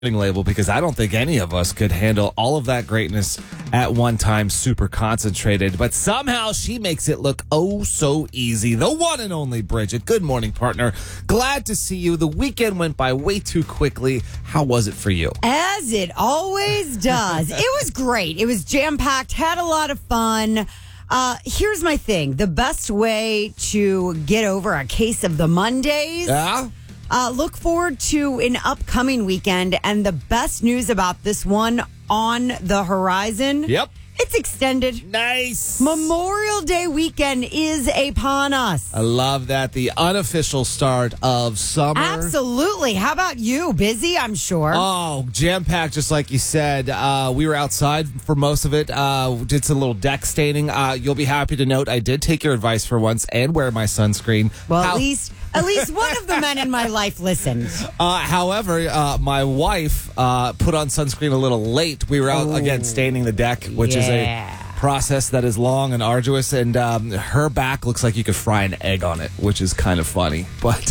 label because I don't think any of us could handle all of that greatness at one time, super concentrated. But somehow she makes it look oh so easy. The one and only Bridget. Good morning, partner. Glad to see you. The weekend went by way too quickly. How was it for you? As it always does. It was great. It was jam-packed, had a lot of fun. Here's my thing. The best way to get over a case of the Mondays... look forward to an upcoming weekend, and the best news about this one on the horizon. Yep. It's extended. Nice. Memorial Day weekend is upon us. I love that. The unofficial start of summer. Absolutely. How about you? Busy, I'm sure. Oh, jam-packed, just like you said. We were outside for most of it. Did some little deck staining. You'll be happy to note I did take your advice for once and wear my sunscreen. Well, at least one of the men in my life listened. However, my wife put on sunscreen a little late. We were out, again, staining the deck, which is a process that is long and arduous, and her back looks like you could fry an egg on it, which is kind of funny. But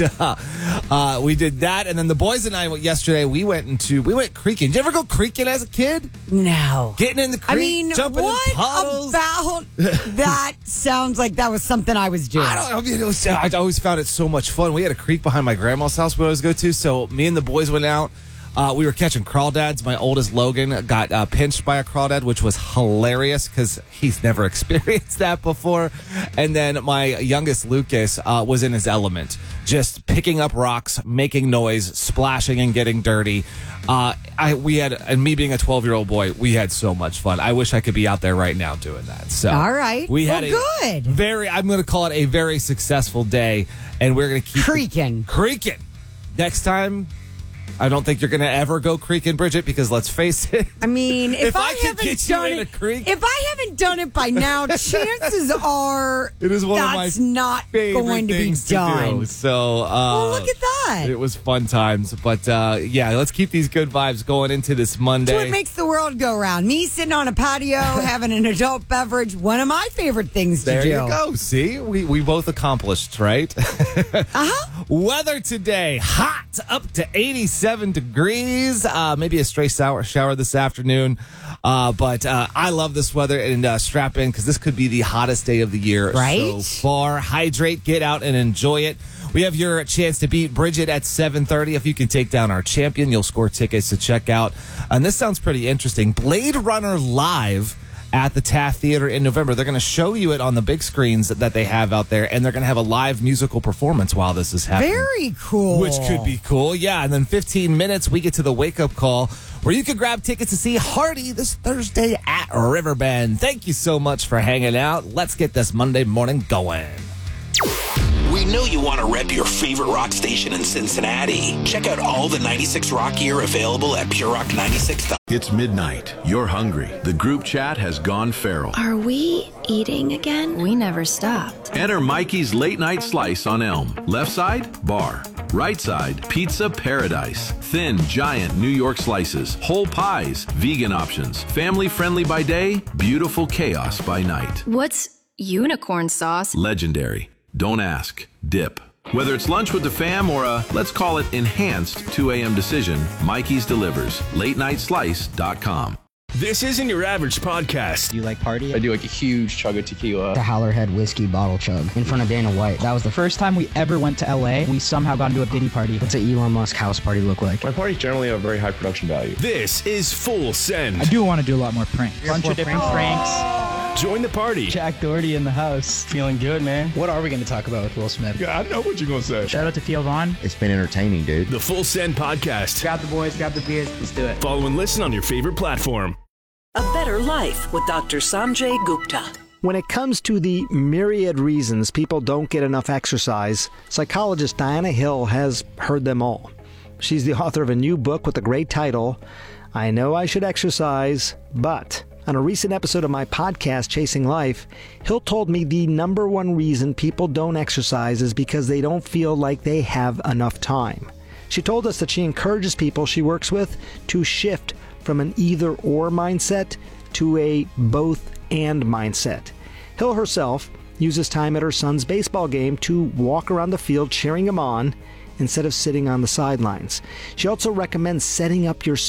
we did that, and then the boys and I yesterday we went creeking. Did you ever go creeking as a kid? No. Getting in the creek, jumping in puddles. About that sounds like that was something I was doing. I always found it so much fun. We had a creek behind my grandma's house we always go to, so me and the boys went out. We were catching crawdads. My oldest, Logan, got pinched by a crawdad, which was hilarious because he's never experienced that before. And then my youngest, Lucas, was in his element, just picking up rocks, making noise, splashing and getting dirty. And me being a 12-year-old boy, we had so much fun. I wish I could be out there right now doing that. So, all right. Good. I'm going to call it a very successful day, and we're going to keep creaking. Next time, I don't think you're going to ever go creeking, Bridget, because let's face it. I mean, if I haven't done it by now, chances are it is one of my that's not going to be done. So, look at that. It was fun times. But, let's keep these good vibes going into this Monday. It's what makes the world go round. Me sitting on a patio, having an adult beverage, one of my favorite things to do. There you go. See, we both accomplished, right? Weather today, hot, up to 87 degrees, maybe a stray shower this afternoon, but I love this weather, and strap in because this could be the hottest day of the year so far. Hydrate, get out and enjoy it. We have your chance to beat Bridget at 7:30. If you can take down our champion, you'll score tickets to check out, and this sounds pretty interesting, Blade Runner Live at the Taft Theater in November. They're going to show you it on the big screens that they have out there, and they're going to have a live musical performance while this is happening. Very cool. Which could be cool, yeah. And then 15 minutes, we get to the wake-up call where you can grab tickets to see Hardy this Thursday at Riverbend. Thank you so much for hanging out. Let's get this Monday morning going. We know you want to rep your favorite rock station in Cincinnati. Check out all the 96 Rock gear available at PureRock96. It's midnight. You're hungry. The group chat has gone feral. Are we eating again? We never stopped. Enter Mikey's Late Night Slice on Elm. Left side, bar. Right side, pizza paradise. Thin, giant New York slices. Whole pies. Vegan options. Family friendly by day. Beautiful chaos by night. What's unicorn sauce? Legendary. Don't ask. Dip. Whether it's lunch with the fam or a, let's call it, enhanced 2 a.m. decision, Mikey's delivers. LateNightSlice.com. This isn't your average podcast. Do you like party? I do like a huge chug of tequila. The Howlerhead whiskey bottle chug in front of Dana White. That was the first time we ever went to LA. We somehow got into a Diddy party. What's an Elon Musk house party look like? My parties generally have very high production value. This is Full Send. I do want to do a lot more pranks. Bunch of different pranks. Join the party. Jack Doherty in the house. Feeling good, man. What are we going to talk about with Will Smith? Yeah, I know what you're going to say. Shout out to Theo Vaughn. It's been entertaining, dude. The Full Send Podcast. Grab the boys, grab the beers. Let's do it. Follow and listen on your favorite platform. A Better Life with Dr. Sanjay Gupta. When it comes to the myriad reasons people don't get enough exercise, psychologist Diana Hill has heard them all. She's the author of a new book with the great title, I Know I Should Exercise, But... On a recent episode of my podcast, Chasing Life, Hill told me the number one reason people don't exercise is because they don't feel like they have enough time. She told us that she encourages people she works with to shift from an either-or mindset to a both-and mindset. Hill herself uses time at her son's baseball game to walk around the field cheering him on instead of sitting on the sidelines. She also recommends setting up your